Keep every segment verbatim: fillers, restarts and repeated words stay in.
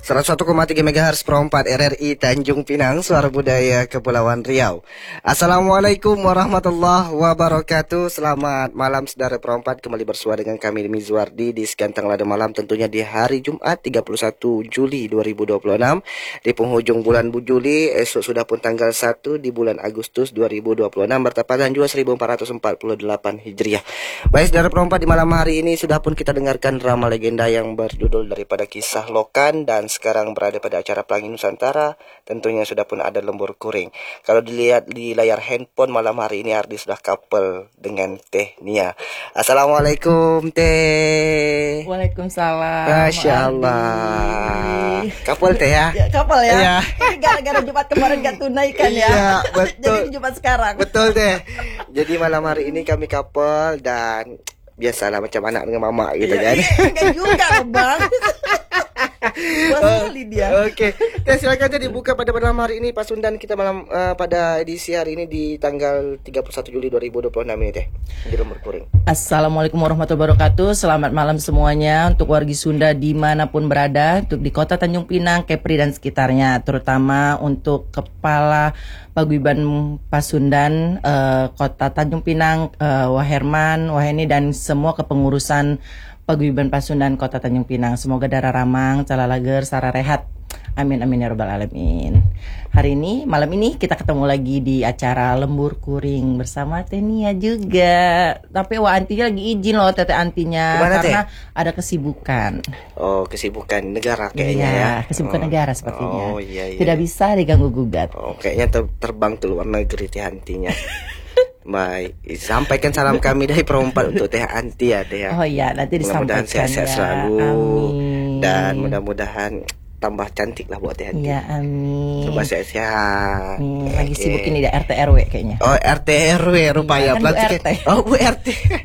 seratus satu koma tiga megahertz Pro empat R R I Tanjung Pinang, Suara Budaya Kepulauan Riau. Assalamualaikum warahmatullahi wabarakatuh. Selamat malam saudara Pro empat, kembali bersua dengan kami Mizwardi di Segantang Lada Malam, tentunya di hari Jumat tiga puluh satu Juli dua ribu dua puluh enam, di penghujung bulan Juli. Esok sudah pun tanggal satu di bulan Agustus dua ribu dua puluh enam, bertepatan juga seribu empat ratus empat puluh delapan Hijriah. Baik saudara Pro empat, di malam hari ini sudah pun kita dengarkan drama legenda yang berjudul Daripada Kisah Lokan, dan sekarang berada pada acara Pelangi Nusantara. Tentunya sudah pun ada Lembur Kuring. Kalau dilihat di layar handphone malam hari ini, Ardi sudah couple dengan Teh Nia. Assalamualaikum Teh. Waalaikumsalam. Masya Allah. Couple Teh ya? Ya, couple ya. Ya. Gara-gara Jumat kemarin gak tunaikan ya. Iya, betul. Jadi Jumat sekarang. Betul Teh. Jadi malam hari ini kami couple, dan biasalah macam anak dengan mama gitu Ya, kan. iya, enggak juga Bang. Sekali dia. Oke, okay. Silakan aja dibuka pada malam hari ini Pasundan kita malam uh, pada edisi hari ini di tanggal tiga puluh satu Juli dua ribu dua puluh enam ini Teh, di Lembur Kuring. Assalamualaikum warahmatullahi wabarakatuh. Selamat malam semuanya untuk wargi Sunda dimanapun berada, untuk di kota Tanjung Pinang, Kepri dan sekitarnya, terutama untuk Kepala Paguyuban Pasundan uh, kota Tanjung Pinang, uh, Waherman, Waheni, dan semua kepengurusan Paguyuban Pasundan Kota Tanjung Pinang. Semoga darah ramang, calalager, sara rehat. Amin amin ya rabbal alamin. Hari ini, malam ini kita ketemu lagi di acara Lembur Kuring bersama Teh Nia juga. Tapi Wah Antinya lagi izin loh Teteh Antinya. Gimana, karena Teh? ada kesibukan. Oh, kesibukan negara kayaknya Iya, ya. kesibukan oh. negara sepertinya. Oh iya iya. Tidak bisa diganggu gugat. Oh, kayaknya ter- terbang ke luar negeri Teh Antinya. Baik, sampaikan salam kami dari Pro empat untuk Teh Anti ya Teh ya. Oh iya, nanti Mudah-mudahan disampaikan sehat-sehat ya. selalu. Amin. Dan mudah-mudahan tambah cantik lah buat Teh Anti. Iya, amin. Coba sehat-sehat. Hmm, lagi Oke. sibuk ini di R T R W kayaknya. Oh, R T R W rupanya. Iya, kan Bu Pelantik- R T. Oh, Bu R T.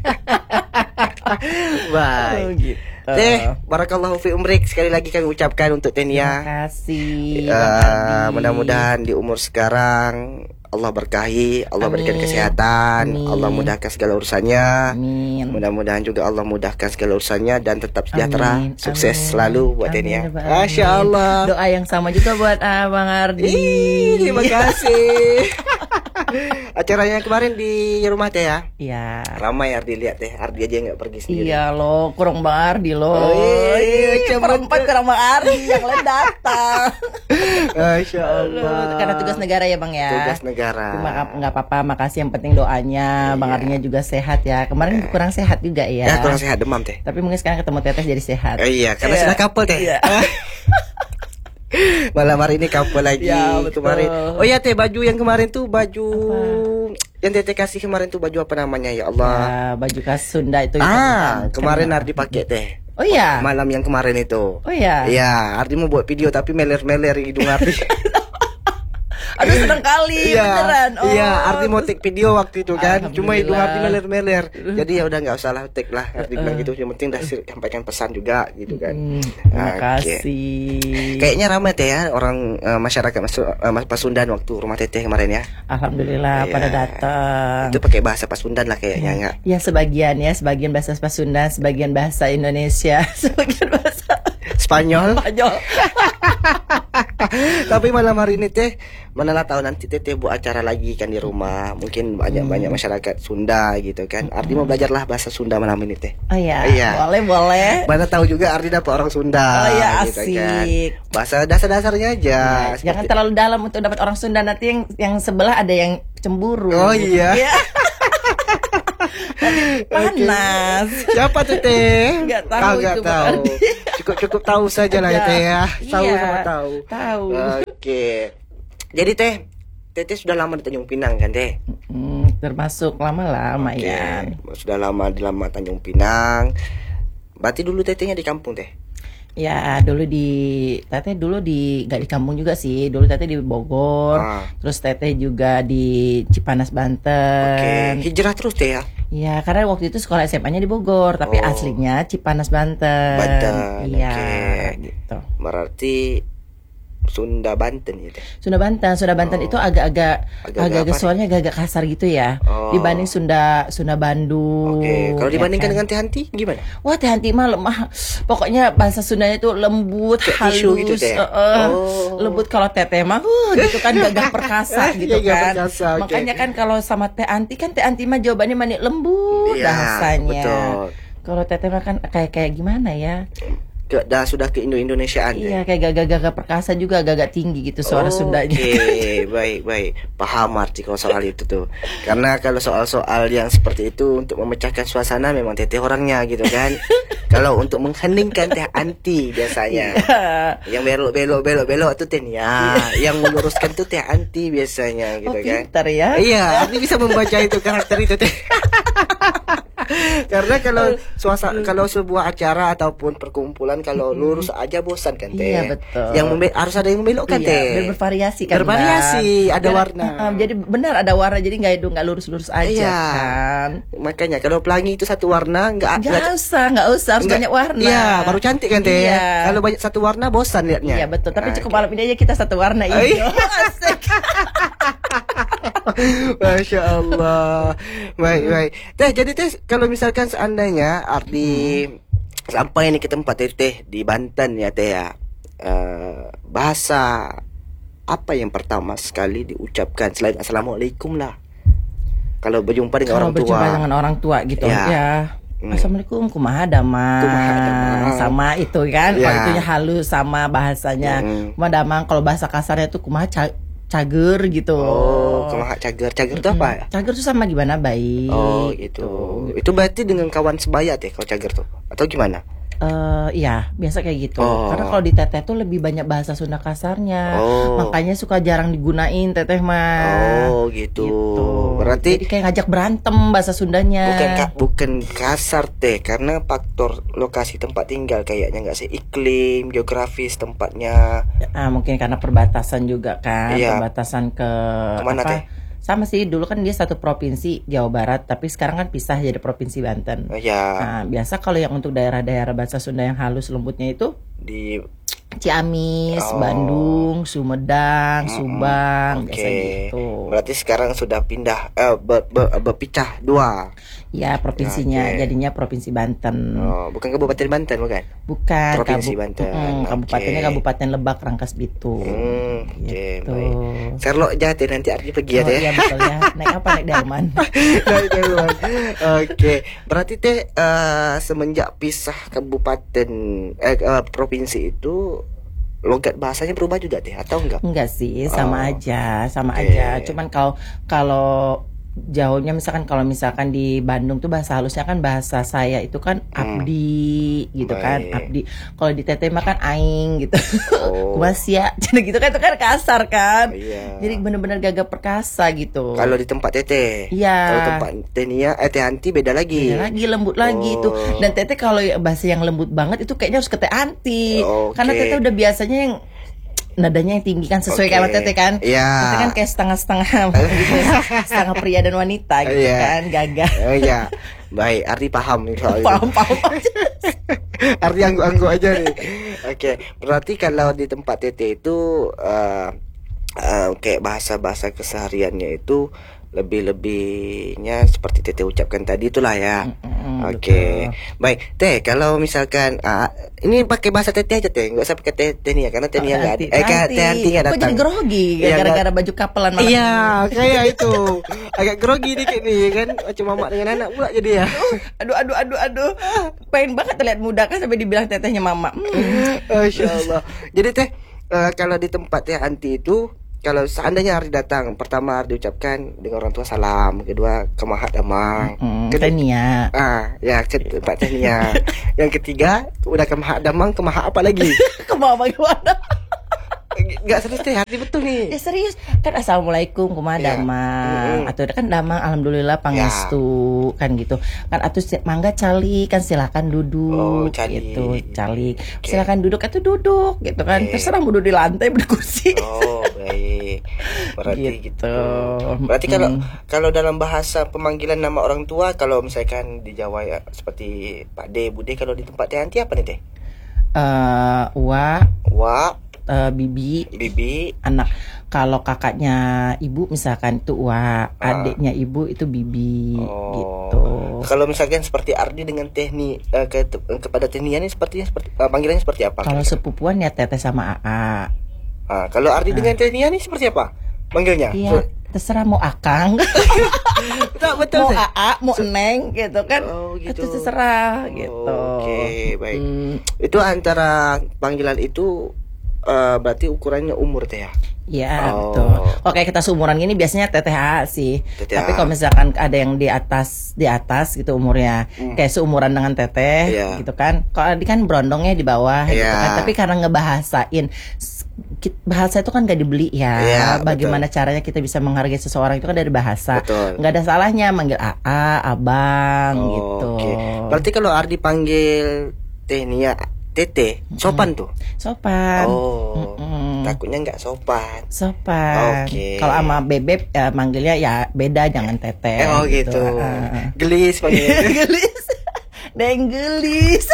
Baik. Oh, gitu. Teh, barakallahu fi umrik. Sekali lagi kami ucapkan untuk Teh Nia. Terima kasih. Eh, Bang Ardi. mudah-mudahan di umur sekarang Allah berkahi, Allah Amin. berikan kesehatan, Amin. Allah mudahkan segala urusannya. Amin. Mudah-mudahan juga Allah mudahkan segala urusannya dan tetap sejahtera, Amin. sukses Amin. selalu buat Amin, Teh Nia. ya Bang. Masya Allah. Doa yang sama juga buat Abang Ardi. Ih, terima kasih. Acaranya kemarin di rumah Teh ya. Iya. Ramai Ardi lihat Teh, Ardi aja nggak pergi sendiri. Iya loh, kurang Bang Ardi loh. Oh, iya, Ih, cuman- perempat kurang Bang Ardi, yang lain datang. Masya Allah. Karena tugas negara ya Bang ya. Tugas negara. Cuma nggak apa-apa, makasih, yang penting doanya. Bang Iya. Ardinya juga sehat ya. Kemarin kurang sehat juga ya. Ya kurang sehat, demam Teh. Tapi mungkin sekarang ketemu Teteh jadi sehat. Oh, iya, karena Iya. sudah couple Teh. Iya. Malam hari ini couple lagi. Ya, betul. Kemarin. Oh ya Teh, baju yang kemarin tuh baju Apa? yang Teteh kasih kemarin tuh baju apa namanya ya Allah. Ya, baju khas Sunda itu. Ah, kan- kemarin kan- Ardi pakai Teh. Oh iya. Malam yang kemarin itu. Oh iya. Iya, Ardi mau buat video tapi meler-meler hidung Ardi. Aduh senang kali Iya, beneran. Oh. iya, Ardi mau take video waktu itu kan, cuma hidung Ardi Alhamdulillah. meler-meler. Jadi ya udah nggak usah lah take lah. Ardi bilang gitu, yang penting dah sampaikan pesan juga gitu kan. Hmm, terima Oke. kasih. Kayaknya ramai Teh ya orang eh, masyarakat Masu- eh, Mas Pasundan waktu rumah Teteh kemarin ya. Alhamdulillah Iya. pada datang. Itu pakai bahasa Pasundan lah kayaknya enggak. Ya sebagian ya, sebagian bahasa Pasundan, sebagian bahasa Indonesia, sebagian bahasa Spanyol. Spanyol. Tapi malam hari ini Teh, mana lah tahu nanti Teteh buat acara lagi kan di rumah. Mungkin banyak-banyak Hmm. masyarakat Sunda gitu kan. Ardi mau belajar lah bahasa Sunda malam ini Teh. Oh iya, Iya. boleh boleh. Mana tahu juga Ardi dapat orang Sunda. Oh iya, gitu asik. kan. Bahasa dasar-dasarnya aja. Nah, jangan seperti- terlalu dalam untuk dapat orang Sunda, nanti yang yang sebelah ada yang cemburu. Oh iya. Iya. Nanti panas. Siapa tuh Teh? Nggak tahu Kau nggak itu, tahu. Ardi. Cukup cukup tahu saja lah ya Ya. Teh ya. Tahu Iya, sama tahu. tahu. Oke. Jadi Teh, Teteh sudah lama di Tanjung Pinang kan Teh? Hmm, termasuk lama-lama Oke. ya. Sudah lama di lama Tanjung Pinang. Berarti dulu Tetehnya di kampung Teh? Ya dulu di Teteh dulu di gak di kampung juga sih. Dulu Teteh di Bogor. Ah. Terus Teteh juga di Cipanas Banten. Oke. Hijrah terus Teh ya? Ya karena waktu itu sekolah S M A-nya di Bogor, tapi Oh. aslinya Cipanas Banten. Banten, Iya, oke. gitu. Berarti Sunda Banten gitu. Sunda Banten, Sunda Banten Oh. itu agak-agak Agak-agak agak-agak apa suaranya agak-agak kasar gitu ya. Oh. Dibanding Sunda Sunda Bandung. Oke, kalau ya dibandingkan kan? dengan Teh Hanti gimana? Wah, Teh Hanti mah lemah. Pokoknya bahasa Sundanya itu lembut, Kayak halus, tisu gitu, Teh? eh, eh, Oh. lembut. Kalau Teteh mah uh, gitu kan gagah perkasa gitu Gagah kan. perkasa, oke. Makanya kan kalau sama Teh Hanti kan Teh Hanti mah jawabannya manis lembut Iya, bahasanya. betul. Kalau Teteh mah kan kayak kayak gimana ya? Ke, dah sudah ke Indo-Indonesiaan Iya, deh. kayak gagah-gagah perkasa juga agak tinggi gitu suara Sundanya. Oke, baik baik. Paham arti kalau soal itu tuh. Karena kalau soal-soal yang seperti itu untuk memecahkan suasana memang Teteh orangnya gitu kan. Kalau untuk mengheningkan Teh Anti biasanya. Yang belok-belok belok-belok tuh Teh Nia. Yang meluruskan tuh Teh Anti biasanya gitu Oh, kan. pintar ya. Iya, Ardi bisa membaca itu karakter itu Teh. Karena kalau suasana kalau sebuah acara ataupun perkumpulan kalau lurus aja bosan kan Teh. Iya, betul. Yang membe- harus ada yang membelokkan Iya, Teh. biar bervariasi kan. Bervariasi, Bang. ada Biar- warna. uh, uh, jadi benar ada warna, jadi nggak itu nggak lurus-lurus aja Iya. kan. Makanya kalau pelangi itu satu warna nggak Nggak usah, nggak usah harus nggak- banyak warna. Iya, baru cantik kan Teh. Iya. Kalau banyak satu warna bosan liatnya. Iya betul, tapi Nah, cukup oke. malam ini aja kita satu warna Oh, iya. hijau. Asik. Masya Allah. Baik, baik. Teh, jadi Teh, kalau misalkan seandainya Ardi sampai nih ke tempat Teh, Teh di Banten ya Teh ya. Eh, bahasa apa yang pertama sekali diucapkan selain Assalamualaikum lah? Kalau berjumpa dengan Kalau orang tua. berjumpa dengan orang tua gitu Ya. ya. Hmm. Assalamualaikum, kumaha damang. Kumaha damang. Sama itu kan, Ya. kalau itunya halus sama bahasanya. Hmm. Kumaha damang, kalau bahasa kasarnya tuh kumaha ca- cager gitu. Oh, kumaha cager. Cager itu apa? Cager tuh sama gimana baik. Oh, gitu. Itu berarti dengan kawan sebaya Teh kalau cager tuh. Atau gimana? Eh, iya, biasa kayak gitu. Oh. Karena kalau di teteh tuh lebih banyak bahasa Sunda kasarnya. Oh. Makanya suka jarang digunain teteh mah. Oh, gitu. Gitu. Berarti Jadi kayak ngajak berantem bahasa Sundanya. bukan ka- bukan kasar Teh, karena faktor lokasi tempat tinggal kayaknya nggak sih, iklim, geografis tempatnya. Ah, mungkin karena perbatasan juga kan, Iya. perbatasan ke Kemana, apa? Teh? Sama sih, dulu kan dia satu provinsi Jawa Barat, tapi sekarang kan pisah jadi provinsi Banten. Oh, ya, Nah, biasa kalau yang untuk daerah-daerah bahasa Sunda yang halus lembutnya itu di Ciamis, Oh. Bandung, Sumedang, Subang, Oke. biasa gitu. Berarti sekarang sudah pindah eh ber, ber- berpecah dua. Ya, provinsinya Oke. jadinya Provinsi Banten. Oh, bukan Kabupaten Banten bukan? Bukan Provinsi kabu- Banten. Mm, Oke. kabupatennya Kabupaten Lebak, Rangkas Bitung. Hmm, oke, Gitu. baik. Sherlock jahat ya, nanti Ardi pergi ya Oh, Teh. iya betul ya. Naik apa naik delman? Naik duluan. Oke, berarti Teh eh, semenjak pisah kabupaten eh, eh, provinsi itu logat bahasanya berubah juga Teh atau enggak? Enggak sih, sama Oh. aja, sama Oke. aja. Cuman kalau kalau jauhnya misalkan kalau misalkan di Bandung tuh bahasa halusnya kan bahasa saya itu kan abdi gitu kan, Baik. abdi. Kalau di Teteh mah kan aing gitu. Oh. Kumasia. Jadi gitu kan itu kan kasar kan. Iya. Jadi bener-bener gagah perkasa gitu. Kalau di tempat Teteh. Iya. Kalau tempat Teh Nia, eh Teh Anti beda lagi. Beda lagi lembut lagi itu. Oh. Dan Teteh kalau ya bahasa yang lembut banget itu kayaknya harus ke Teh Anti. Oke. Karena Teteh udah biasanya yang nadanya yang tinggi kan sesuai Oke. kayak sama Teteh kan. Iya. Teteh kan kayak setengah-setengah gitu, setengah pria dan wanita gitu Iya. kan, gagah. Oh iya. Baik, Ardi paham nih soal itu. Paham paham. Ardi angguk-angguk aja nih. Oke, berarti kalau di tempat Teteh itu eh eh, kayak bahasa-bahasa kesehariannya itu lebih-lebihnya seperti Teteh ucapkan tadi itulah ya. Mm-mm, Oke, betul. baik Teh. Kalau misalkan ah, ini pakai bahasa Teteh aja Teh, nggak usah pakai Teh Teh Nia karena Teh Nia nggak ada. Nanti, Eh, kan Teh Anti nggak Kok datang. jadi grogi Iya, gara-gara baju kapelan malam Iya, ini? kayak itu. Agak grogi dikit nih kan, macam mamak dengan anak pula jadi ya. Aduh aduh aduh aduh. Pengen banget terlihat muda kan sampai dibilang tetehnya mama. Hmm. Masya Allah. Jadi Teh, eh, kalau di tempat Teh Anti itu, kalau seandainya Ardi datang, pertama Ardi ucapkan dengan orang tua salam, kedua kemahat damang, Hmm, kedua, Tenia. ah ya tempat Teh Nia. Yang ketiga udah kemahat damang, kemahat apa lagi? Kemau bagaimana? Gak serius Teh, Ardi betul nih. Ya serius kan assalamualaikum kumaha Iya. damang Mm-mm. atau kan damang alhamdulillah pangestu kan gitu kan atuh si- mangga cali kan silakan Oh, duduk cali. gitu cali Oke. silakan duduk atau duduk gitu kan Oke. terserah mau duduk di lantai di kursi. Oh baik, berarti gitu. Gitu. Berarti kalau Mm. kalau dalam bahasa pemanggilan nama orang tua, kalau misalkan di Jawa ya seperti Pak De, Bude, kalau di tempat Teh Anti apa nih Teh? Eh, wa Wa, uh, bibi. Bibi. Anak kalau kakaknya ibu misalkan itu Uwa, Ah. adiknya ibu itu bibi Oh. gitu. Kalau misalkan seperti Ardi dengan Tehni eh, ke, kepada Tehnia ini sepertinya seperti eh, panggilannya seperti apa? Kalau sepupuan ya teteh sama Aa. Ah, kalau Ardi dengan Tehnia ini seperti apa? Manggilnya? Iya, terserah mau Akang, Tak betul. mau Teh. Aa, mau Neng gitu kan. Oh, gitu. Itu terserah gitu. Oke, baik. Hmm, Itu antara panggilan itu eh, berarti ukurannya umur Teh ya? Iya Oh. betul. Oke kita seumuran gini biasanya teteh A sih. Teteh Tapi A. kalau misalkan ada yang di atas di atas gitu umurnya, Hmm. kayak seumuran dengan teteh Iya. gitu kan. Kalau Adi kan berondongnya di bawah gitu Iya. kan. Tapi karena ngebahasain s- ki- bahasa itu kan gak dibeli ya. Iya, Bagaimana caranya kita bisa menghargai seseorang itu kan dari bahasa. Betul. Nggak ada salahnya manggil A A, abang gitu. Oke. Berarti kalau Ardi panggil Tehnia Tete, sopan tuh. Sopan. Oh. Mm-mm. Takutnya nggak sopan. Sopan. Oke. Kalau sama bebek ya manggilnya ya beda jangan teteh. Eh, oh gitu. Ah. Gelis panggilnya. Gelis. Deng gelis.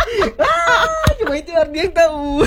Ah, cuma itu Ardi yang tahu.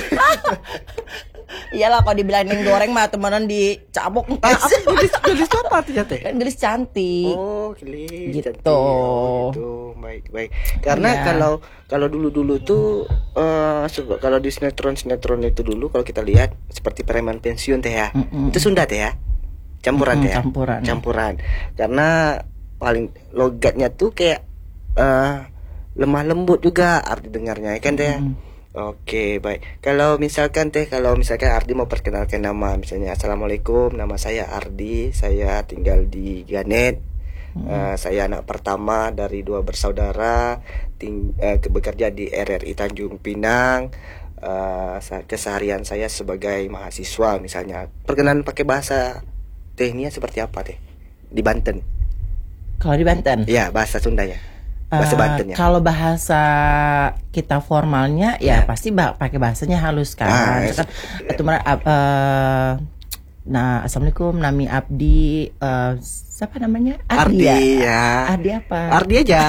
Iyalah kalau dibilang neng goreng mah temenan dicabok. Ah, apa gelis? Gelis itu apa artinya Teh? Kan gelis cantik. Oh, gelis. Gitu. cantik. Oh, gitu. Baik, baik. Karena Iya. kalau kalau dulu-dulu tuh eh sebe- kalau di sinetron-sinetron itu dulu kalau kita lihat seperti preman pensiun Teh ya. Mm-mm. Itu Sunda Teh ya. Campuran Mm-mm, Teh ya. campuran. Campuran. Karena paling logatnya tuh kayak eh lemah lembut juga arti dengarnya ya kan Teh. ya? Mm-mm. Oke, baik. Kalau misalkan Teh, kalau misalkan Ardi mau perkenalkan nama, misalnya Assalamualaikum, nama saya Ardi, saya tinggal di Ganet. Eh, saya anak pertama dari dua bersaudara, ting- eh, ke- bekerja di R R I Tanjung Pinang. Eh, sa- keseharian saya sebagai mahasiswa misalnya. Perkenalan pakai bahasa Tehnia seperti apa Teh? Di Banten. Kalau di Banten. Ya, bahasa Sundanya. Bahasa Eh, Bantennya. Kalau bahasa kita formalnya ya, Ya. pasti ba- pakai bahasanya halus kan. Ah, Misalkan, itu mana, ap- eh, nah, assalamualaikum, Nami Abdi, eh, siapa namanya? Ardi ya? ya. Ardi apa? Ardi aja.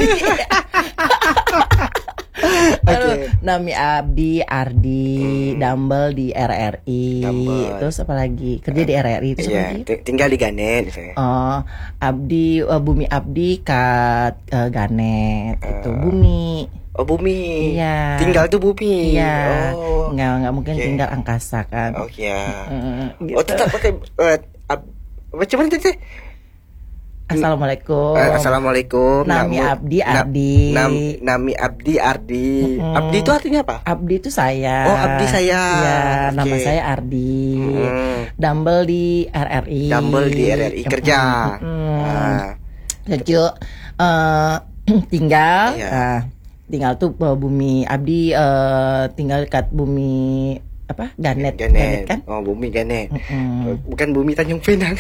Aduh, Nami Abdi, Ardi, Hmm. Dumble di R R I, Dumble. terus apa lagi? Kerja di R R I, terus apa Iya, lagi? ti- tinggal di Ganet misalnya. Oh, Abdi, eh, Bumi Abdi kat eh, Ganet, itu Bumi. Oh, bumi. Iya. Tinggal tuh bumi. Iya, Oh. nggak nggak mungkin Oke. tinggal angkasa kan. Oh ya. Mm, gitu. Oh, tetap pakai eh, ab- macam mana teh? Assalamualaikum. Eh, Assalamualaikum. Nami Namu- Abdi, Na- Ardi. Nam- Nami Abdi Ardi. Mm-mm. Abdi itu artinya apa? Abdi itu saya. Oh, Abdi saya. Iya, nama Oke. saya Ardi. Hmm. Dumble di R R I. Dumble di R R I kerja. Mm-mm. Ah. Cucu eh, tinggal, Iya. ah, tinggal tuh eh, Bumi Abdi eh, tinggal dekat Bumi apa Ganet, Ganet. kan? Oh, bumi Ganet. Mm-mm. Bukan bumi Tanjung Pinang.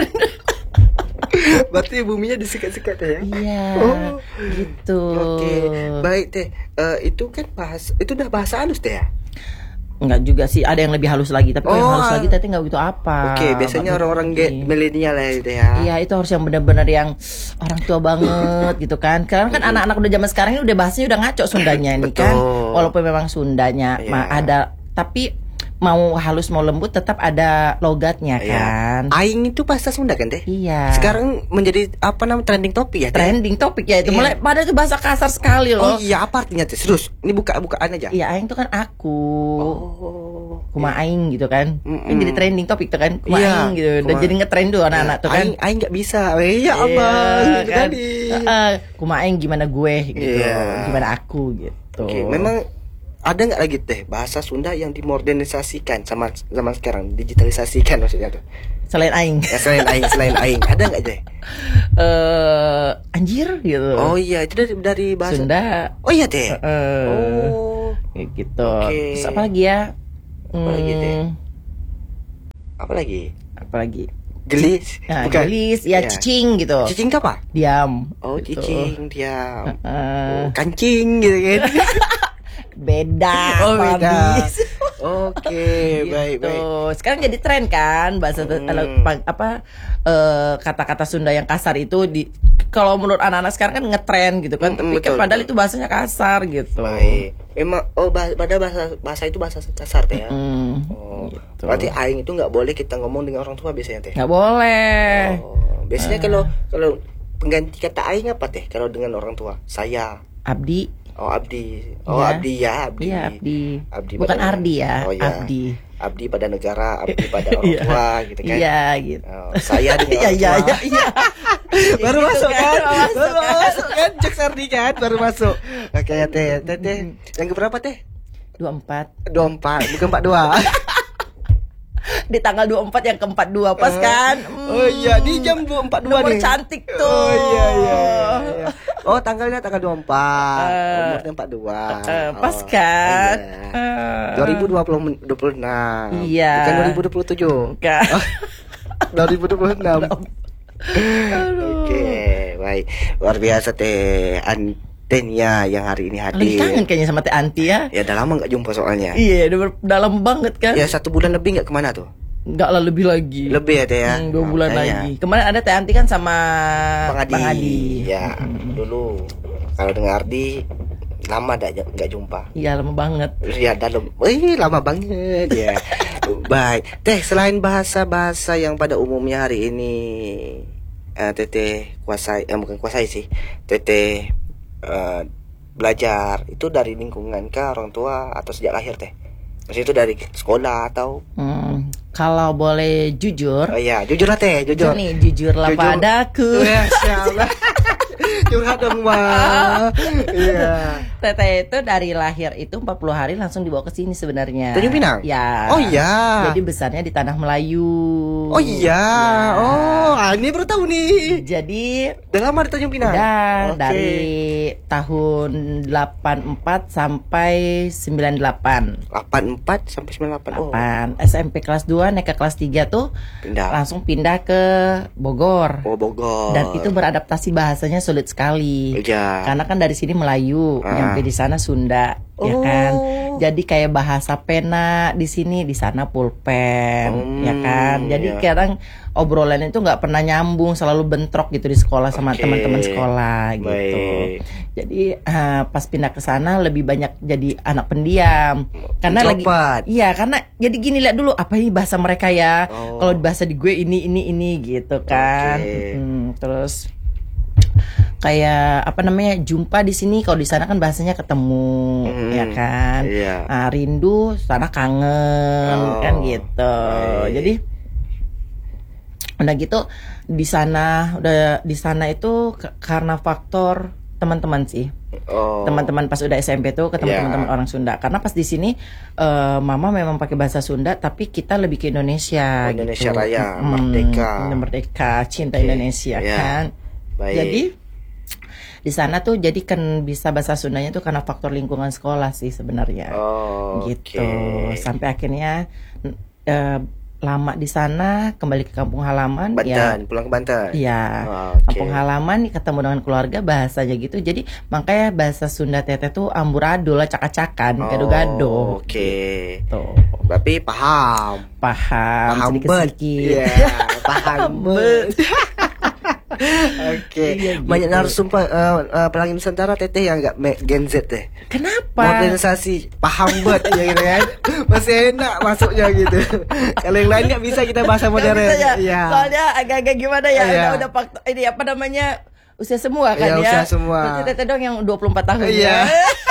Berarti buminya disikat-sikat ya? Iya, Oh. gitu. Oke, baik teh. Eh, itu kan bahasa, itu udah bahasa halus teh ya? Enggak juga sih, ada yang lebih halus lagi, tapi kalau yang Oh, halus ah. lagi tadi nggak begitu apa. Oke, biasanya Nggak orang-orang begitu. ge- milenial ya itu ya. Iya, itu harus yang benar-benar yang orang tua banget gitu kan. Karena kan anak-anak udah zaman sekarang ini udah bahasanya udah ngaco Sundanya ini kan. Betul. Walaupun memang Sundanya Iya. mah ada, tapi mau halus mau lembut tetap ada logatnya Iya. kan. Aing itu bahasa Sunda kan teh? Iya. Sekarang menjadi apa namanya trending topik ya teh? trending topik ya itu. Iya. Mulai pada itu bahasa kasar sekali Oh loh. iya, apa artinya teh? Serius, ini buka-bukaan aja. Iya, aing tuh kan aku. Oh. Kuma aing gitu kan. Mm-mm. Kan jadi trending topik tuh kan. Kuma Iya, aing gitu. Dan kuma- jadi ngetrend tuh anak-anak tuh kan. Aing aing nggak bisa. Eh, ya Iya, abang, gitu kan? tadi. Heeh, kuma aing gimana gue gitu. Iya. Gimana aku gitu. Oke, memang ada nggak lagi teh bahasa Sunda yang dimodernisasikan sama zaman sekarang, digitalisasikan maksudnya tuh? Selain aing. Ya, selain aing, selain aing, ada nggak teh? Eh, anjir gitu. Oh iya, itu dari dari bahasa Sunda. Oh iya teh. Heeh. Oh, Kayak gitu. Oke. Terus apa lagi ya? Apa lagi, Teh? Hmm, apa lagi? apa lagi? Gelis, Nah, bukan? gelis, ya, Iya. cicing gitu. Cicing itu apa? Diam. Oh, gitu. cicing diam. Heeh. Oh, kancing gitu kan. Beda. Oh, beda. Pabis. Oke, baik Gitu. baik. Sekarang jadi tren kan bahasa Hmm. apa apa, eh, kata-kata Sunda yang kasar itu di kalau menurut anak-anak sekarang kan ngetren gitu kan, Mm, tapi kan betul, padahal betul. itu bahasanya kasar gitu. Baik. Memang oh bah- pada bahasa bahasa itu bahasa kasar teh ya. Hmm, Oh, gitu. berarti aing itu nggak boleh kita ngomong dengan orang tua biasanya teh. Nggak boleh. Oh, biasanya kalau kalau pengganti kata aing apa teh kalau dengan orang tua? Saya. Abdi. Oh, abdi. Oh, Iya. abdi ya, abdi. Iya, abdi. Abdi Bukan pada- Ardi ya, Oh, iya. abdi. Abdi pada negara, abdi pada orang Iya. tua gitu kan. Iya gitu. Oh, saya dengan Iya orang iya tua. iya iya. Baru Gitu masuk kan? baru masuk Baru kan. masuk kan? Jok Sardi kan? Baru masuk. Oke ya teh, teh teh. Yang keberapa teh? dua puluh empat. dua puluh empat, bukan empat puluh dua. Di tanggal dua puluh empat yang ke empat puluh dua pas kan? Oh iya, di jam dua empat dua Nomor nih. cantik tuh. Oh iya iya. iya. Oh, tanggalnya tanggal dua puluh empat. Eh, Umurnya empat puluh dua. Eh, pas Oh, kan? iya. Eh, dua ribu dua puluh enam. Iya. Bukan dua ribu dua puluh tujuh. Bukan. dua ribu dua puluh enam. Oke, baik. Luar biasa teh Antenia yang hari ini Lagi hadir. kangen kayaknya sama Teh Anti ya. Ya udah lama nggak jumpa soalnya. Iya, udah ber- dalam banget kan? Ya satu bulan lebih nggak kemana tuh? Enggak lah, lebih lagi. Lebih ya teh ya. Hmm, dua bulan Makanya. lagi. Kemarin ada Teh Anti kan sama Bang Adi. Adi. Ya, dulu kalau dengan Ardi lama dah j- nggak jumpa. Iya, lama banget. Ya dalam, wih lama banget ya. Baik, teh selain bahasa-bahasa yang pada umumnya hari ini eh, teteh kuasai, eh, bukan kuasai sih, teteh eh, belajar itu dari lingkungan kah, orang tua atau sejak lahir teh? Maksudnya itu dari sekolah atau? Hmm, kalau boleh jujur, Oh iya, jujur lah teh, jujur jujur. nih, jujurlah Jujur. padaku. Masya Allah. Curhat dong, Mbak. Iya. Teteh itu dari lahir itu empat puluh hari langsung dibawa ke sini sebenarnya. Tanjung Pinang? Ya. Oh iya. Jadi besarnya di tanah Melayu. Oh iya. Ya. Oh, ah, ini baru tahu nih. Jadi Udah lama di Tanjung Pinang? udah Oke. dari tahun delapan puluh empat sampai sembilan puluh delapan. delapan puluh empat sampai sembilan puluh delapan. Oh, delapan. S M P kelas dua naik ke kelas tiga tuh pindah. langsung pindah ke Bogor. Oh, Bogor. Dan itu beradaptasi bahasanya sulit sekali. Iya. Karena kan dari sini Melayu, Ah. nyampe di sana Sunda, ya Oh. kan. Jadi kayak bahasa pena di sini, di sana pulpen, Hmm, ya kan. Jadi iya. kadang obrolan itu nggak pernah nyambung, selalu bentrok gitu di sekolah sama Oke. teman-teman sekolah gitu. Baik. Jadi eh, pas pindah ke sana lebih banyak jadi anak pendiam. Karena lagi Introvert. iya, karena jadi gini, lihat dulu apa ini bahasa mereka ya. Oh. Kalau bahasa di gue ini ini ini gitu kan. Oke. Hmm, terus kayak apa namanya, jumpa di sini, kalau di sana kan bahasanya ketemu, Hmm, ya kan. iya. Nah, rindu sana kangen, Oh, kan gitu. baik. Jadi udah gitu di sana, udah di sana itu ke- karena faktor teman-teman sih. Oh. Teman-teman pas udah S M P tuh ketemu Ya. teman-teman orang Sunda. Karena pas di sini eh, mama memang pakai bahasa Sunda, tapi kita lebih ke Indonesia. Oh, Indonesia gitu. Raya, Mm, merdeka. merdeka, cinta Oke, Indonesia ya. kan. Baik. Jadi di sana tuh jadi kan bisa bahasa Sundanya tuh karena faktor lingkungan sekolah sih sebenarnya. Oh, Gitu. oke. Sampai akhirnya eh, lama di sana, kembali ke kampung halaman. Ya, Banten, pulang ke Banten. iya, Oh, oke. kampung halaman, ketemu dengan keluarga, bahasanya gitu. Jadi makanya bahasa Sunda Teteh tuh amburadul, acak-acakan, gado-gado. Oh, Oke. Tuh, Tapi paham. paham, Paham bet. sedikit-sedikit. Iya, paham bet. Oke. Iya, gitu. Banyak narasumber uh, uh, Pelangi Nusantara teteh yang enggak Gen Z teh. Kenapa? Modernisasi paham bet ya gitu kan. Masih enak masuknya gitu. Kalau yang lain nggak bisa kita bahasa Nggak modern. bisa ya? Iya. Soalnya agak-agak gimana ya, Iya. udah, udah faktor, ini apa namanya, usia semua kan Iya, ya. usia semua. Berarti Teteh dong yang dua puluh empat tahun Iya. ya.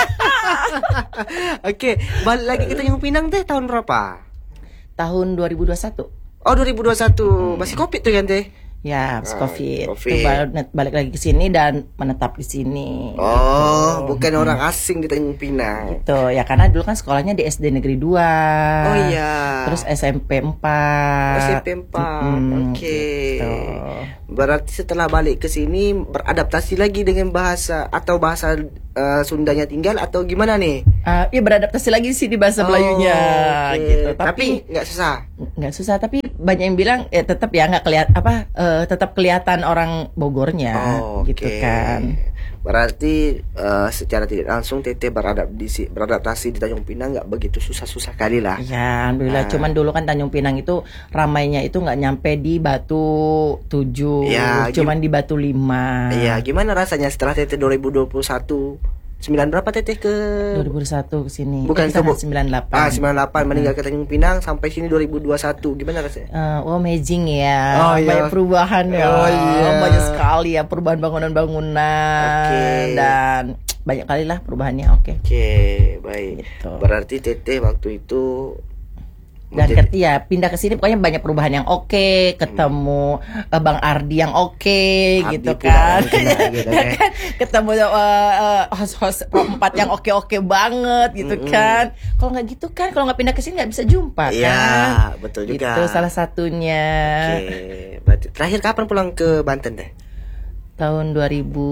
Oke, balik lagi ke Tanjung Pinang teh tahun berapa? Tahun dua ribu dua puluh satu. Oh, dua ribu dua puluh satu. Masih Covid tuh kan teh? Ya, habis Ah, COVID. COVID. Terus balik, balik lagi ke sini dan menetap di sini. Oh, bukan orang asing di Tanjung Pinang. Tuh, ya karena dulu kan sekolahnya di S D Negeri dua. Oh iya. Terus S M P empat. S M P empat. Mm-mm, Oke. gitu. Berarti setelah balik ke sini beradaptasi lagi dengan bahasa atau bahasa eh, Sundanya tinggal atau gimana nih? Ah, iya, beradaptasi lagi sih di bahasa Melayunya Oh, oke. gitu. Tapi Tapi nggak susah. nggak susah, tapi banyak yang bilang ya tetap ya nggak kelihatan apa, eh, tetap kelihatan orang Bogornya Oh, gitu oke. kan. Berarti uh, secara tidak langsung Teteh beradaptasi beradaptasi di Tanjung Pinang nggak begitu susah-susah kali lah. Ya, alhamdulillah. Nah. Cuman dulu kan Tanjung Pinang itu ramainya itu nggak nyampe di Batu tujuh, Ya, cuman di Batu lima. Iya, gimana rasanya setelah Teteh dua ribu dua puluh satu? Sembilan berapa Teteh ke dua ribu satu ke sini. Bukan eh, kita ke Bu- sembilan puluh delapan. Ah, sembilan puluh delapan meninggal ke Tanjung Pinang sampai sini dua ribu dua puluh satu. Gimana rasanya? Uh, oh, amazing ya. Oh, iya. Banyak perubahan ya. Oh, iya. Banyak sekali ya perubahan bangunan-bangunan. Oke. Dan banyak kali lah perubahannya. Oke. Oke, baik. Gitu. Berarti Teteh waktu itu Dan menjadi- ket, ya pindah ke sini pokoknya banyak perubahan yang oke, ketemu eh, Bang Ardi yang oke Ardi gitu pula kan. yang kena gitu, Ya kan. kan? Ketemu eh, eh, host-host empat yang oke-oke banget gitu Mm-mm. kan. Kalau nggak gitu kan, kalau nggak pindah ke sini nggak bisa jumpa Iya, kan. betul juga. Itu salah satunya. Oke, berarti terakhir kapan pulang ke Banten Teh? Tahun dua ribu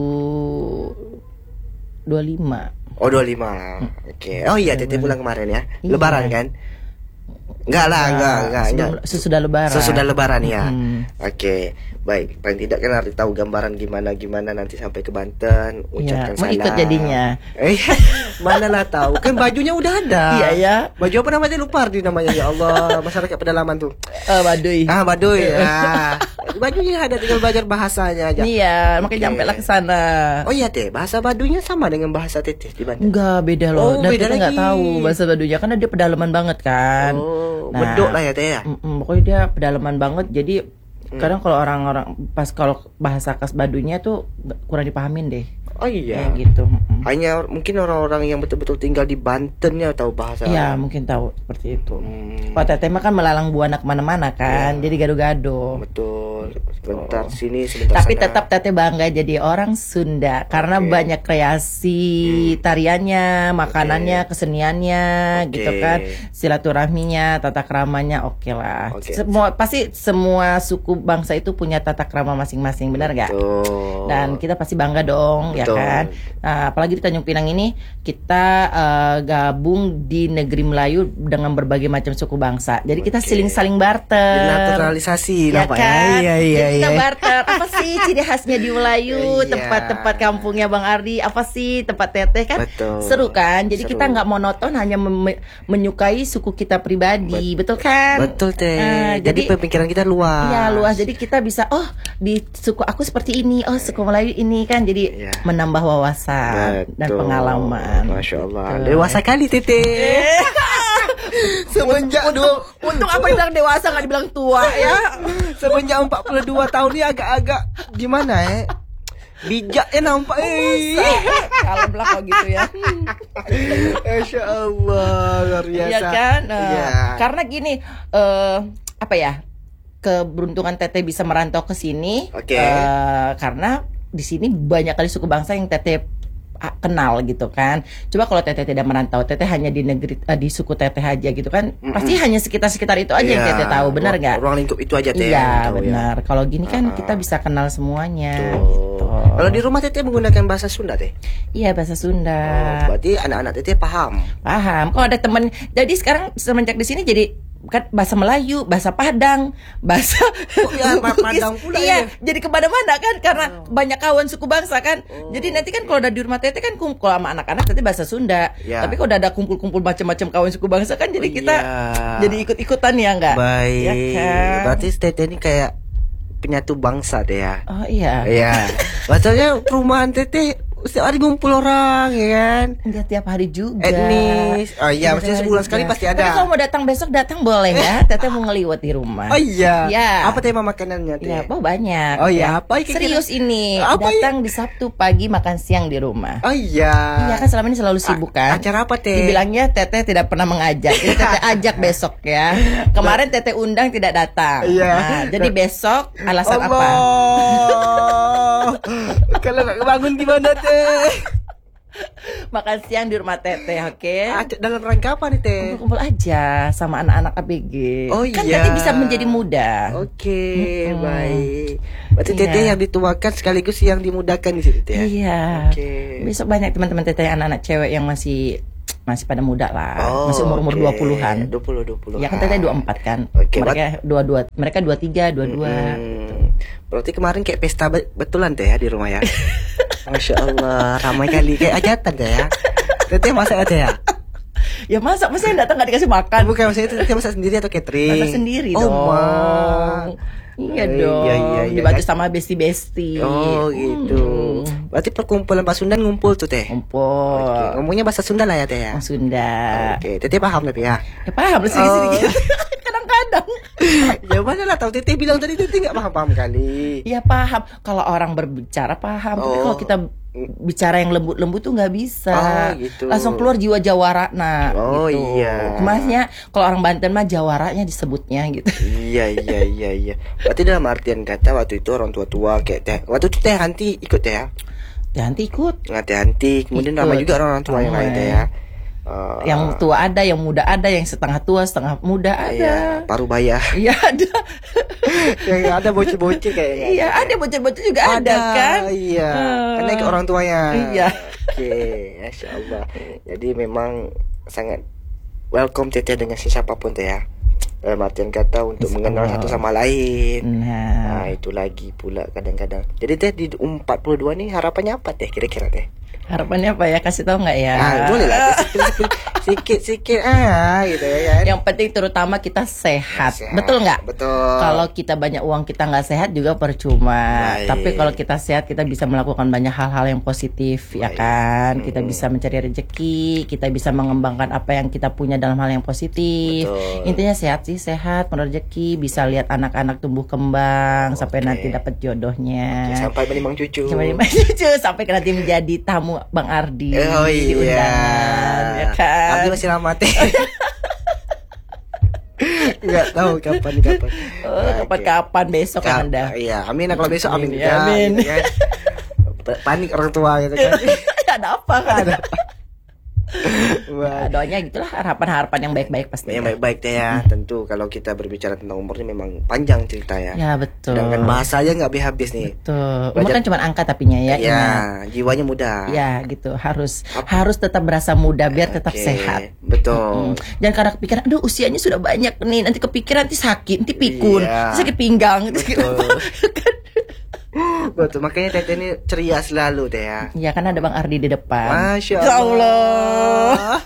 dua puluh lima. Oh, dua puluh lima. Oke. Oh iya, Teteh pulang kemarin ya. Iya. Lebaran kan? Enggak lah, enggak, enggak, enggak. Sebelum- Sesudah lebaran. Sesudah lebaran ya. Hmm. Oke, baik. Paling tidak kan harus tahu gambaran gimana gimana nanti sampai ke Banten, ucapkan Iya, mau salam. ikut jadinya. Eh, mana lah tahu. Kan bajunya udah ada. Iya ya. Baju apa namanya lupa di namanya ya Allah, masyarakat pedalaman tuh. Eh, Baduy. Ah, Baduy. Ah. Bajunya ada, tinggal belajar bahasanya aja. Iya, makanya Oke. nyampe lah ke sana. Oh iya Teh, bahasa Baduynya sama dengan bahasa Teteh di Banten. Enggak, beda loh. Oh, Dan beda kita nggak lagi. tahu bahasa Badunya karena dia pedalaman banget kan. Oh, Nah, bedok lah ya Teh ya. Mm-mm, pokoknya dia pedalaman banget. Jadi kadang kalau orang-orang pas kalau bahasa khas Badunya tuh nggak- kurang dipahamin deh. Oh iya. Kayak gitu. Mm-mm. Hanya mungkin orang-orang yang betul-betul tinggal di Banten ya tahu bahasa. Iya, mungkin tahu seperti itu. Hmm, Kalau Teteh mah kan melalang buana kemana-mana kan, jadi gado-gado. betul. Sebentar sini, sebentar Tapi sana. tetap Teteh bangga jadi orang Sunda karena Oke. banyak kreasi tariannya, makanannya, keseniannya, Oke. gitu kan, silaturahminya, tata keramanya, oke lah. Oke. Semua pasti semua suku bangsa itu punya tata krama masing-masing, benar nggak? Betul. Dan kita pasti bangga dong, ya Betul. kan? Nah, apalagi di Tanjung Pinang ini kita eh, gabung di negeri Melayu dengan berbagai macam suku bangsa. Jadi kita Oke. siling saling barter. Dinaturalisasi Ya lah Pak kan? ya. Iya iya Jadi kita iya. barter. Apa sih ciri khasnya di Melayu? Iya. Tempat-tempat kampungnya Bang Ardi. Apa sih tempat Teteh kan? Betul. Seru kan? Jadi Seru. kita nggak monoton hanya mem- menyukai suku kita pribadi, betul kan? Betul Teh. Nah, jadi, jadi- pemikiran kita luas. Iya luas. Jadi kita bisa oh di suku aku seperti ini, oh suku Melayu ini kan. Jadi Iya. menambah wawasan dan Betul. pengalaman. Masya Allah. Gitu. Dewasa kali Teteh. Semenjak dua, Untung apa dibilang dewasa nggak dibilang tua ya. semenjak empat puluh dua tahun ini agak-agak gimana ya? Bijaknya nampak eh. Kalau bilang kalau gitu ya. Masya Allah, luar biasa. Iya kan? Nah, Iya. Karena gini, eh apa ya? Keberuntungan Teteh bisa merantau ke sini Oke. eh, karena di sini banyak kali suku bangsa yang Teteh ah, kenal gitu kan. Coba kalau Teteh tidak merantau, Teteh hanya di negeri eh, di suku Teteh aja gitu kan. Pasti hanya sekitar-sekitar itu aja yang Iya, Teteh tahu, benar ruang- nggak? Ruang lingkup itu aja Teh. yang Iya, tahu ya. benar. Kalau gini kan Ah. kita bisa kenal semuanya Tuh. gitu. Kalau di rumah Teteh menggunakan bahasa Sunda Teh. Iya, bahasa Sunda. Oh, berarti anak-anak Teteh paham. Paham. Kalau ada temen, jadi sekarang semenjak di sini jadi kan bahasa Melayu, bahasa Padang, bahasa iya, Padang pula iya, ya? jadi kemana-mana kan karena banyak kawan suku bangsa kan. Jadi nanti kan kalau udah di rumah Teteh kan kumpul sama anak-anak Teteh bahasa Sunda. Ya. Tapi kalau udah ada kumpul-kumpul macam-macam kawan suku bangsa kan jadi Oh, kita iya. jadi ikut-ikutan ya enggak? Baik. Ya kan? Berarti Teteh ini kayak penyatu bangsa Teh ya. Oh iya. Iya. Maksudnya perumahan Teteh setiap hari ngumpul orang ya kan. Enggak tiap hari juga. Etnis. Oh iya, Enggak maksudnya tiap hari sebulan juga. sekali pasti ada. Tapi kalau mau datang besok datang boleh ya. Teteh mau ngeliwat di rumah. Oh iya. Iya. Apa tema makanannya Teh? Ya, oh banyak. Oh iya, Ya. apa kira-kira? Serius ini. Apa datang di Sabtu pagi makan siang di rumah. Oh iya. Iya kan selama ini selalu sibuk kan. Acara apa Teh? Dibilangnya Teteh tidak pernah mengajak. Jadi Teteh ajak besok ya. Kemarin Teteh undang tidak datang. Iya. Nah, jadi besok alasan apa? Allah. Kalau nggak bangun gimana Teh? Makan siang di rumah Teteh, oke? Ah, dalam rangka apa nih Teh? Kumpul-kumpul aja sama anak-anak A B G. Oh Kan iya. Teteh bisa menjadi muda. Oke, Mm-mm. baik. Berarti Iya. Teteh yang dituakan sekaligus yang dimudahkan di situ Teh. ya? Iya. Oke. Besok banyak teman-teman Teteh anak-anak cewek yang masih masih pada muda lah. Oh, masih umur-umur oke. dua puluhan. dua puluh dua puluh. Ya kan Teteh dua puluh empat kan. Oke, mereka dua puluh dua, mereka dua puluh tiga, dua puluh dua. Hmm. Berarti kemarin kayak pesta be- betulan Teh ya di rumah ya. Masya Allah, ramai kali kayak hajatan teh ya. Teteh masak aja ya? Ya masak, masa yang datang nggak dikasih makan? Bukan, maksudnya teteh masak sendiri atau catering? Masak sendiri oh, dong. Ma. Iya Oh, dong. iya, iya, iya. Dibantu sama besti-besti. Oh gitu. Hmm. Berarti perkumpulan Pasundan ngumpul tuh teh. Ngumpul. Oke. Ngomongnya bahasa Sunda lah ya teh ya. Orang Sunda. Oke, teteh paham tapi ya. Ya paham sedikit-sedikit. Oh. Kadang-kadang. Ya mana lah tahu teteh bilang tadi teteh nggak paham paham kali. Ya paham. Kalau orang berbicara paham. Tapi Oh. kalau kita bicara yang lembut-lembut tuh nggak bisa. Oh, gitu. Langsung keluar jiwa jawara. Nah, Oh, gitu. iya. Maksudnya kalau orang Banten mah jawaranya disebutnya gitu. Iya iya iya iya. Berarti dalam artian kata waktu itu orang tua-tua kayak teh. Waktu itu teh Hanti ikut teh ya. Ya nanti ikut. Nggak teh Hanti. Kemudian Ikut. ramai juga orang-orang tua yang lain teh ya. Uh, Yang tua ada, yang muda ada, yang setengah tua, setengah muda ada. Iya, paruh baya. Iya ada. Yang ada bocil-bocil kayaknya. Iya ada, bocah-bocah juga ada, kan. Iya. Eh. Karena ikut orang tuanya. Iya. Oke, Masya Allah. Jadi memang sangat welcome teteh dengan siapapun teh ya. Dalam artian kata untuk Insya mengenal Allah. satu sama lain. Nah, Nah itu lagi pula kadang-kadang. Jadi teh di empat puluh dua nih harapannya apa teh kira-kira teh? harapannya apa ya? Kasih tahu nggak ya? Ah boleh lah teh, sikit-sikit, sikit-sikit ah gitu ya kan. Yang penting terutama kita sehat, Sehat. betul nggak? Betul. Kalau kita banyak uang kita nggak sehat juga percuma. Baik. Tapi kalau kita sehat kita bisa melakukan banyak hal-hal yang positif, ya Baik. kan? Kita Mm-mm. bisa mencari rezeki, kita bisa mengembangkan apa yang kita punya dalam hal yang positif. Betul. Intinya sehat sih, sehat, rezeki, bisa lihat anak-anak tumbuh kembang sampai Oke. nanti dapat jodohnya. Oke, sampai menimang cucu. Sampai cucu sampai nanti menjadi tamu Bang Ardi Oh di iya. undangan, ya kan? Abdi masih lama teh. Nggak tahu kapan kapan. Oh, kapan-kapan besok Kap- kan Anda. Iya, amin kalau besok amin, Amin, juga. amin. Gitu kan. Pa- Panik orang tua gitu kan. Ada apa kan? Wah. Nah, doanya gitulah, harapan-harapan yang baik-baik pasti. Yang baik-baik teh ya. Tentu kalau kita berbicara tentang umur ini memang panjang cerita ya. Ya betul. Sedangkan bahasanya nggak habis-habis nih. Tuh, umur Belajar- kan cuma angka tapinya ya. Iya, ingat. jiwanya muda. Ya gitu, harus Ap- harus tetap berasa muda biar tetap Oke, sehat. Betul. Hmm. Jangan karena kepikiran, aduh usianya sudah banyak nih, nanti kepikiran nanti sakit, nanti pikun, Iya. nanti sakit pinggang, nanti sakit Betul. apa. Kan? Betul, makanya Teteh ini ceria selalu teh ya. Ya kan ada Bang Ardi di depan. Masya Ya Allah.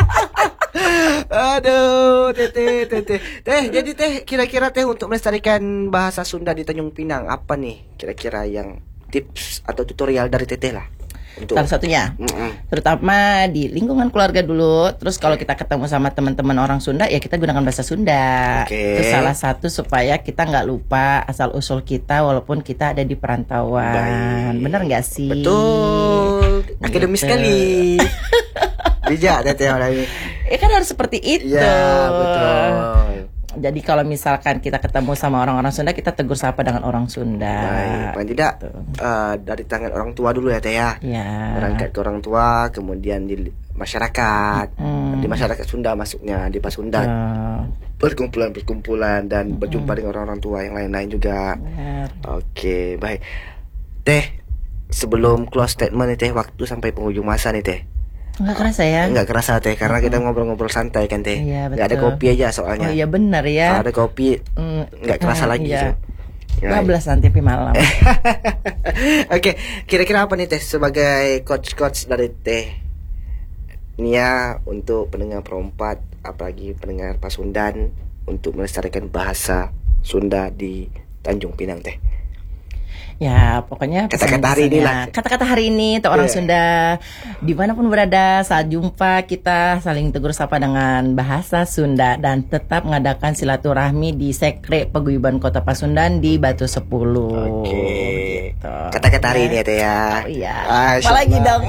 Aduh, teteh, teteh. Teh, jadi teh kira-kira teh untuk melestarikan bahasa Sunda di Tanjung Pinang apa nih kira-kira yang tips atau tutorial dari teteh lah untuk Salah satunya, Mm-mm. terutama di lingkungan keluarga dulu. Terus kalau kita ketemu sama teman-teman orang Sunda, ya kita gunakan bahasa Sunda. Oke. Itu salah satu supaya kita nggak lupa asal usul kita walaupun kita ada di perantauan. Baik. Bener nggak sih? Betul. Akademis Gitu. sekali. Bijak teteh orang ini. Eh kan harus seperti itu. Iya, betul. Jadi kalau misalkan kita ketemu sama orang-orang Sunda, kita tegur sapa dengan orang Sunda. Baik, paling tidak Gitu. eh, dari tangan orang tua dulu ya teh ya. Ya. Berangkat ke orang tua, kemudian di masyarakat, Hmm. di masyarakat Sunda masuknya di Pasundan, Ya, perkumpulan-perkumpulan dan berjumpa dengan orang-orang tua yang lain-lain juga. benar. Oke, baik. Teh, sebelum close statement nih teh, waktu sampai penghujung masa nih teh. Nggak kerasa ya? Enggak kerasa teh, karena kita ngobrol-ngobrol santai kan teh. Iya, Nggak ada betul. kopi aja soalnya. Oh iya benar ya. Kalau ada kopi, Mm, nggak kerasa mm, lagi iya. tuh. dua belas nanti pi malam. Oke, kira-kira apa nih teh sebagai coach-coach dari teh Nia untuk pendengar perempat, apalagi pendengar Pasundan untuk melestarikan bahasa Sunda di Tanjung Pinang teh. Ya pokoknya Kata-kata hari ini lah. pesan-pesannya. Kata-kata hari ini untuk orang Iya. Sunda dimanapun berada saat jumpa kita saling tegur sapa dengan bahasa Sunda dan tetap mengadakan silaturahmi di Sekre Paguyuban Kota Pasundan di Batu Sepuluh. Oke. Gitu. Kata-kata hari ini ya teh ya. Oh iya. Masya Apa lagi Allah. dong?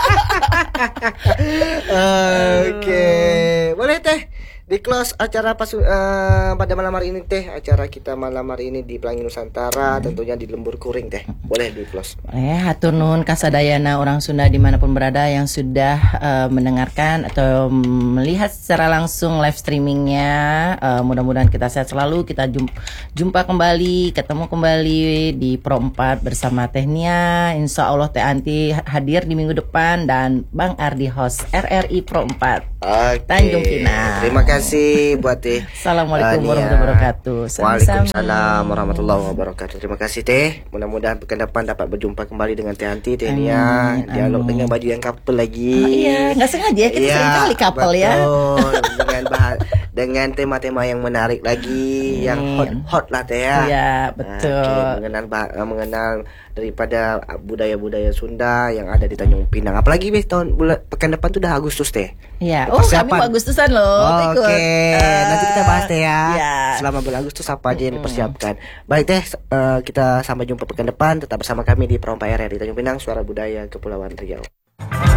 Oke, boleh teh di close acara pas eh, pada malam hari ini teh, acara kita malam hari ini di Pelangi Nusantara, tentunya di Lembur Kuring teh. Boleh di close. Eh, hatur nuhun kasadayana orang Sunda dimanapun berada yang sudah eh, mendengarkan atau melihat secara langsung live streamingnya. Eh, mudah-mudahan kita sehat selalu. Kita jum- jumpa kembali, ketemu kembali di Pro empat bersama Teh Nia. Insya Allah Teh Anti hadir di minggu depan dan Bang Ardi host R R I Pro empat. Oke. Tanjung Pinang. Terima kasih buat Teh. Assalamualaikum Ania. warahmatullahi wabarakatuh. Sami-sami. Waalaikumsalam warahmatullahi wabarakatuh. Terima kasih Teh. Mudah-mudahan pekan depan dapat berjumpa kembali dengan Teh Anti, Teh Nia. Amin, Dialog amin. dengan baju yang couple lagi. Oh, iya, nggak sengaja kita Iya, sering kali couple ya. betul. Dengan bahas, dengan tema-tema yang menarik lagi, yang hot-hot lah Teh ya. Iya, betul. Oke, mengenal bah- mengenal daripada budaya-budaya Sunda yang ada di Tanjung Pinang. Apalagi bis tahun bulan pekan depan tuh udah Agustus Teh. Iya. Oh, kami mau Agustusan loh. Oke, ikut. Eh, nanti kita bahas Teh ya. Iya. Selama bulan Agustus apa aja yang dipersiapkan. Baik Teh, eh, kita sampai jumpa pekan depan. Tetap bersama kami di Perompak R R di Tanjung Pinang, Suara Budaya Kepulauan Riau.